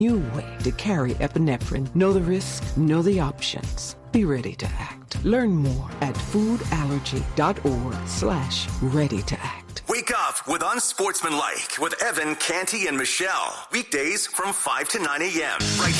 new way to carry epinephrine. Know the risks, know the options. Be ready to act. Learn more at foodallergy.org/ready to act. Wake up with Unsportsmanlike with Evan, Canty, and Michelle. Weekdays from 5 to 9 a.m. right